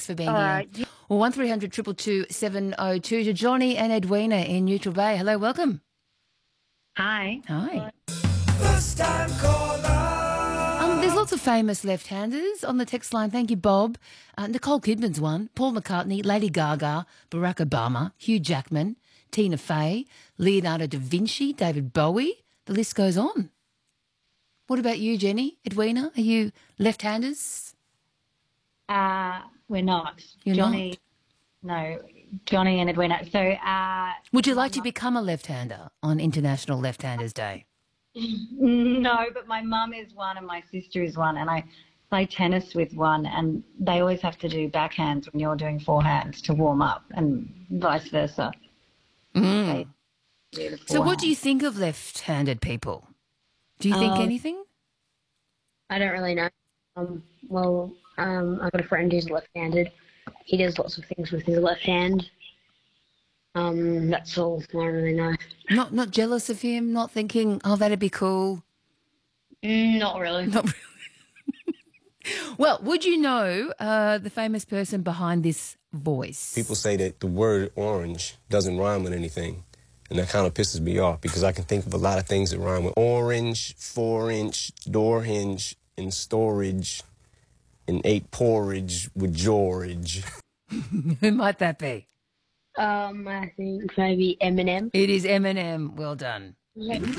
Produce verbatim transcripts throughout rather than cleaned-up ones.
Thanks for being All here. right. Yeah. Well, one three hundred two two two seven oh two to Johnny and Edwina in Neutral Bay. Hello, welcome. Hi. Hi. First time caller. Um, there's lots of famous left-handers on the text line. Thank you, Bob. Uh, Nicole Kidman's one. Paul McCartney, Lady Gaga, Barack Obama, Hugh Jackman, Tina Fey, Leonardo da Vinci, David Bowie. The list goes on. What about you, Jenny? Edwina? Are you left-handers? Uh, we're not. You're Johnny. No, Johnny and Edwina. So, uh, Would you like to become a left-hander on International Left-Handers Day? no, but my mum is one and my sister is one, and I play tennis with one, and they always have to do backhands when you're doing forehands to warm up, and vice versa. Mm. They do the So what do forehand. you think of left-handed people? Do you think Um, anything? I don't really know. Um, well, um, I've got a friend who's left-handed. He does lots of things with his left hand. Um, that's all I don't really know. Not not jealous of him, not thinking, oh, that'd be cool. Mm, not really. Not really. Well, would you know uh, the famous person behind this voice? People say that the word orange doesn't rhyme with anything, and that kind of pisses me off because I can think of a lot of things that rhyme with orange, four-inch, door hinge, and storage, and ate porridge with George. Who might that be? Um, I think maybe Eminem. It is Eminem. Well done. What's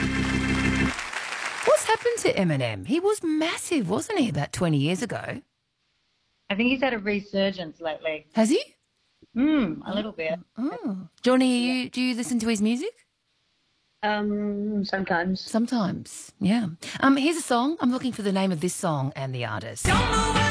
happened to Eminem? He was massive, wasn't he, about twenty years ago? I think he's had a resurgence lately. Has he? Hmm, a little bit. Oh. Johnny, you, do you listen to his music? Um, sometimes. Sometimes, yeah. Um, here's a song. I'm looking for the name of this song and the artist. Don't know